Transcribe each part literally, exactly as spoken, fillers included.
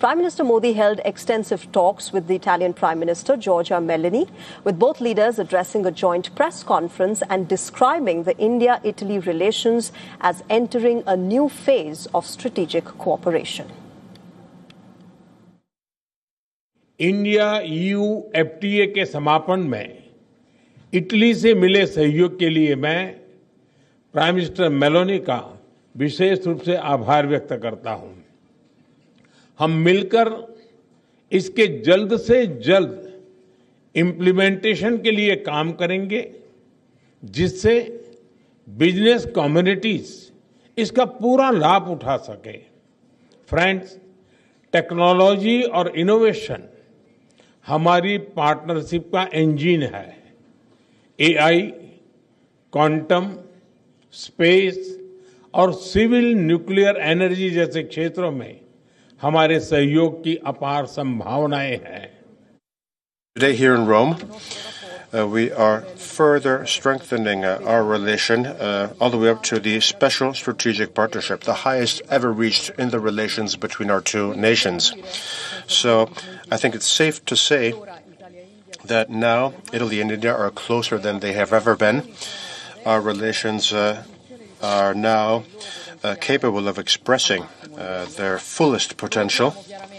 Prime Minister Modi held extensive talks with the Italian Prime Minister Giorgia Meloni, with both leaders addressing a joint press conference and describing the India-Italy relations as entering a new phase of strategic cooperation. India EU FTA के समापन में Italy से मिले सहयोग के लिए मैं prime minister Meloni का विशेष रूप से आभार व्यक्त करता हूं। हम मिलकर इसके जल्द से जल्द इम्प्लीमेंटेशन के लिए काम करेंगे, जिससे बिजनेस कम्युनिटीज इसका पूरा लाभ उठा सके। फ्रेंड्स, टेक्नोलॉजी और इनोवेशन हमारी पार्टनरशिप का इंजन है। एआई, क्वांटम, स्पेस और सिविल न्यूक्लियर एनर्जी जैसे क्षेत्रों में हमारे सहयोग की अपार संभावनाएं हैं। Today here in Rome, uh, we are further strengthening uh, our relation uh, all the way up to the special strategic partnership, the highest ever reached in the relations between our two nations. So I think it's safe to say that now Italy and India are closer than they have ever been. Our relations uh, are now uh, capable of expressing uh, their fullest potential.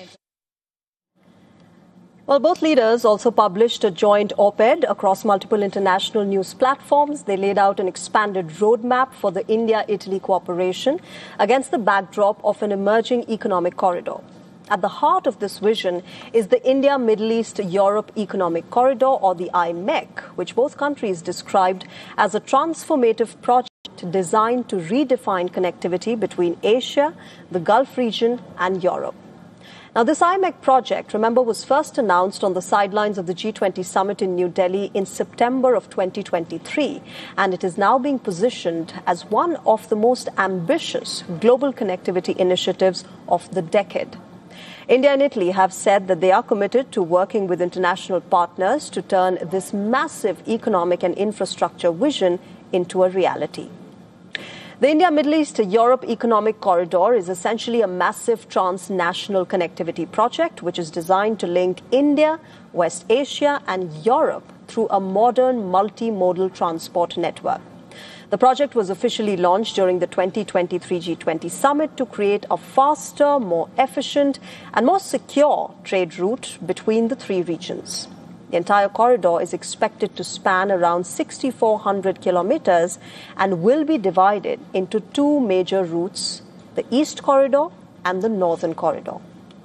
Well, both leaders also published a joint op-ed across multiple international news platforms. They laid out an expanded roadmap for the India-Italy cooperation against the backdrop of an emerging economic corridor. At the heart of this vision is the India-Middle East-Europe Economic Corridor, or the I M E C, which both countries described as a transformative project designed to redefine connectivity between Asia, the Gulf region and Europe. Now, this I M E C project, remember, was first announced on the sidelines of the G twenty summit in New Delhi in September of twenty twenty-three, and it is now being positioned as one of the most ambitious global connectivity initiatives of the decade. India and Italy have said that they are committed to working with international partners to turn this massive economic and infrastructure vision into a reality. The India-Middle East-Europe Economic Corridor is essentially a massive transnational connectivity project which is designed to link India, West Asia and Europe through a modern multimodal transport network. The project was officially launched during the twenty twenty-three G twenty summit to create a faster, more efficient and more secure trade route between the three regions. The entire corridor is expected to span around six thousand four hundred kilometers and will be divided into two major routes, the East Corridor and the Northern Corridor.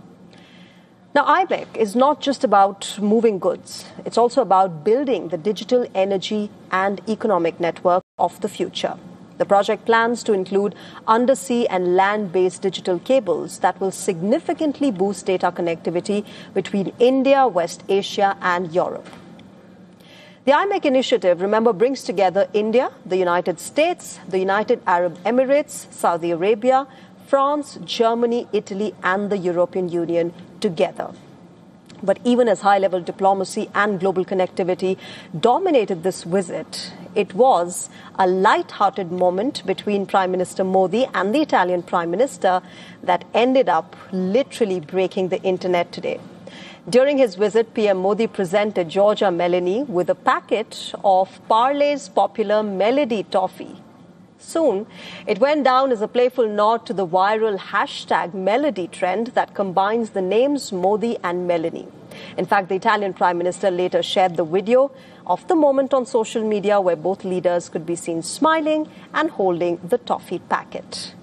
Now, I M E C is not just about moving goods. It's also about building the digital energy and economic network of the future. The project plans to include undersea and land-based digital cables that will significantly boost data connectivity between India, West Asia and Europe. The I M E C initiative, remember, brings together India, the United States, the United Arab Emirates, Saudi Arabia, France, Germany, Italy and the European Union together. But even as high-level diplomacy and global connectivity dominated this visit, it was a light-hearted moment between Prime Minister Modi and the Italian Prime Minister that ended up literally breaking the internet today. During his visit, P M Modi presented Giorgia Meloni with a packet of Parle's popular Melody toffee. Soon, it went down as a playful nod to the viral hashtag Melody trend that combines the names Modi and Meloni. In fact, the Italian Prime Minister later shared the video of the moment on social media where both leaders could be seen smiling and holding the toffee packet.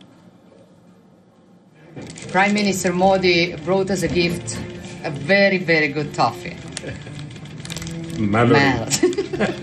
Prime Minister Modi brought us a gift, a very, very good toffee. Melody.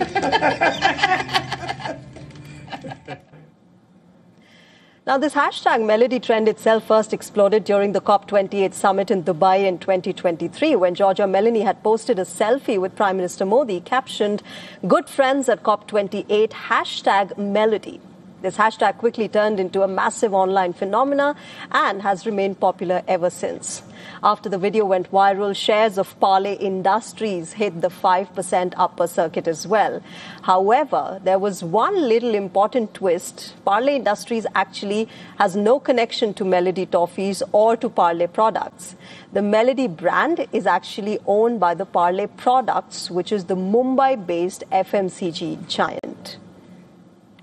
Now, this hashtag Melody trend itself first exploded during the COP twenty-eight summit in Dubai in twenty twenty-three, when Giorgia Meloni had posted a selfie with Prime Minister Modi captioned, "Good friends at COP twenty-eight, hashtag Melody." This hashtag quickly turned into a massive online phenomena and has remained popular ever since. After the video went viral, shares of Parle Industries hit the five percent upper circuit as well. However, there was one little important twist. Parle Industries actually has no connection to Melody Toffees or to Parle products. The Melody brand is actually owned by the Parle Products, which is the Mumbai-based F M C G giant.